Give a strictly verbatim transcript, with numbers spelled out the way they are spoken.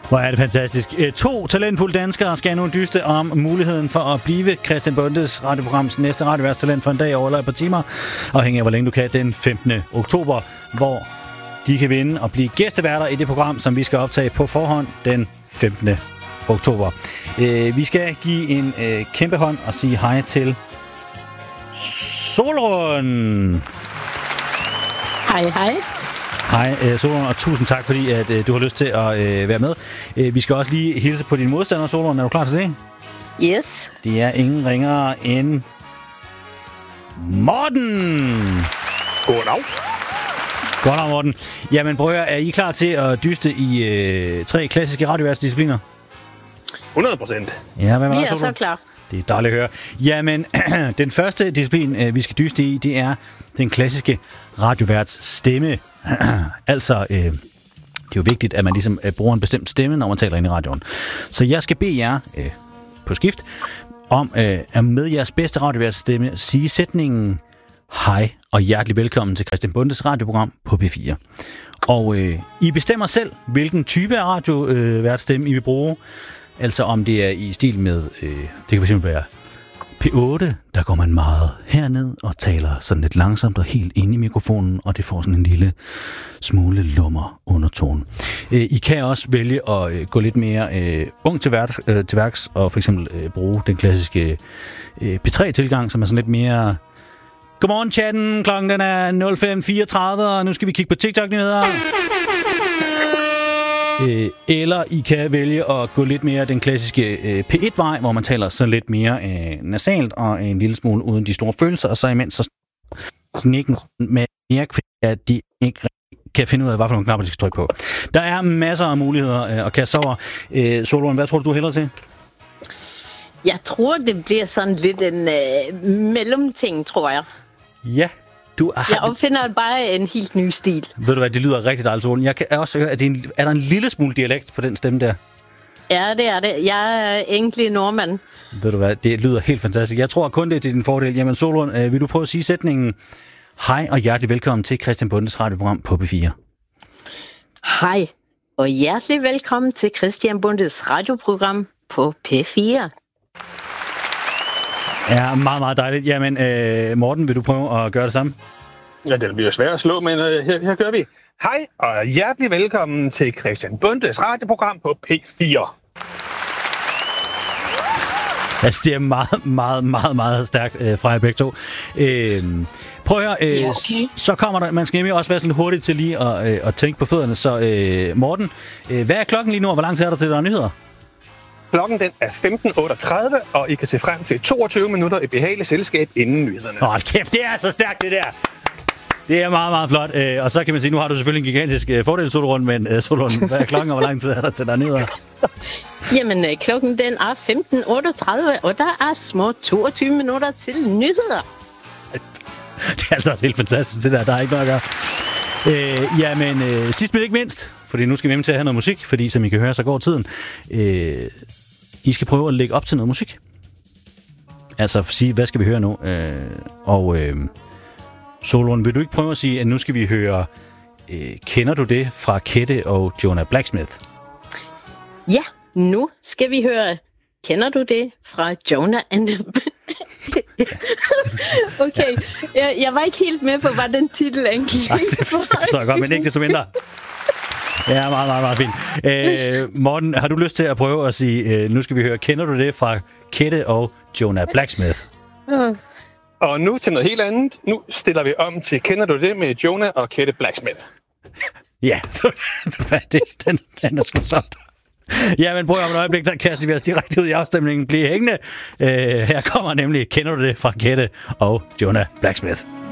Hvor er det fantastisk. To talentfulde danskere skal nu dyste om muligheden for at blive Christian Bondes radioprograms næste radioværtstalent for en dag over et par timer, afhængig af hvor længe du kan, den femtende oktober, hvor de kan vinde og blive gæsteværter i det program, som vi skal optage på forhånd den femtende oktober. Vi skal give en kæmpe hånd og sige hej til Solrun. Hej, hej. Hej, Solrun, og tusind tak, fordi at, du har lyst til at øh, være med. Vi skal også lige hilse på dine modstandere, Solrun. Er du klar til det? Yes. Det er ingen ringere end Morten. Goddag. Goddag, Morten. Jamen, prøv at høre, er I klar til at dyste i øh, tre klassiske radioværtsdiscipliner? hundrede procent. Ja, hvad var Vi det, er så klar. Det er dejligt at høre. Jamen, den første disciplin, vi skal dyste i, det er den klassiske radioværts stemme. altså, øh, det er jo vigtigt, at man ligesom bruger en bestemt stemme, når man taler ind i radioen. Så jeg skal bede jer øh, på skift om øh, at med jeres bedste radioværts stemme sige sætningen hej og hjertelig velkommen til Christian Bondes radioprogram på P fire. Og øh, I bestemmer selv, hvilken type af radioværtsstemme I vil bruge. Altså om det er i stil med, øh, det kan fx være P otte, der går man meget herned og taler sådan lidt langsomt og helt ind i mikrofonen, og det får sådan en lille smule lummer undertone. Øh, I kan også vælge at øh, gå lidt mere øh, ung til, vært, øh, til værks og for eksempel øh, bruge den klassiske øh, P tre-tilgang, som er sådan lidt mere... Godmorgen chatten, klokken den er nul fem fireogtredive, og nu skal vi kigge på TikTok-nyheder. Øh, eller I kan vælge at gå lidt mere den klassiske øh, P et-vej, hvor man taler så lidt mere øh, nasalt og en lille smule uden de store følelser, og så imens så knikken med mere, at de ikke kan finde ud af, hvad for nogle knapper de skal trykke på. Der er masser af muligheder øh, at kaste over. Øh, Solrun, hvad tror du, du hælder til? Jeg tror, det bliver sådan lidt en øh, mellemting, tror jeg. Ja. Du er... Jeg opfinder bare en helt ny stil. Ved du hvad, det lyder rigtig dejligt, Solrun. Jeg kan også høre, at det er, en, er der en lille smule dialekt på den stemme der? Ja, det er det. Jeg er egentlig nordmand. Ved du hvad, det lyder helt fantastisk. Jeg tror kun, det er til din fordel. Jamen, Solrun, øh, vil du prøve at sige sætningen hej og hjertelig velkommen til Christian Bondes radioprogram på P fire? Hej og hjertelig velkommen til Christian Bondes radioprogram på P fire. Ja, meget, meget dejligt. Jamen, øh, Morten, vil du prøve at gøre det samme? Ja, det bliver svært at slå, men øh, her, her gør vi. Hej og hjertelig velkommen til Christian Bondes radioprogram på P fire. Altså, det er meget, meget, meget, meget stærkt øh, fra jer begge to. Øh, prøv at høre, øh, ja, okay. Så kommer der, man skal nemlig også være sådan hurtigt til lige at, øh, at tænke på fødderne. Så øh, Morten, øh, hvad er klokken lige nu, og hvor lang tid er der til, der er nyheder? Klokken den er femten otteogtredive, og I kan se frem til toogtyve minutter i behageligt selskab inden nyhederne. Åh, kæft, det er så stærkt, det der! Det er meget, meget flot. Øh, og så kan man sige, nu har du selvfølgelig en gigantisk øh, fordel, Solrun, men øh, Solrun, hvad er klokken, og hvor lang tid er der til, der er nyheder? Jamen, øh, klokken den er femten otteogtredive, og der er små toogtyve minutter til nyheder. Det er altså helt fantastisk, det der. Der er ikke noget at gøre. Øh, jamen, øh, sidst men ikke mindst, fordi nu skal vi hjem til at have noget musik, fordi som I kan høre, så går tiden. Øh, I skal prøve at lægge op til noget musik. Altså sige, hvad skal vi høre nu? Øh, og øh, Solrun, vil du ikke prøve at sige, at nu skal vi høre, øh, kender du det fra Kette og Jonah Blacksmith? Ja, nu skal vi høre, kender du det fra Jonah and the... Okay, jeg, jeg var ikke helt med på, hvad den titel angik. Nej, det forstår jeg godt, men ikke desto mindre. Ja, meget, meget, meget fint. Øh, Morten, har du lyst til at prøve at sige, øh, nu skal vi høre, kender du det fra Kette og Jonah Blacksmith? Og nu til noget helt andet. Nu stiller vi om til, kender du det med Jonah og Kette Blacksmith? Ja, det, den, den er sgu sådan. Ja, men prøv om et øjeblik, der kaster vi os direkte ud i afstemningen. Bliv hængende. Øh, her kommer nemlig, kender du det fra Kette og Jonah Blacksmith?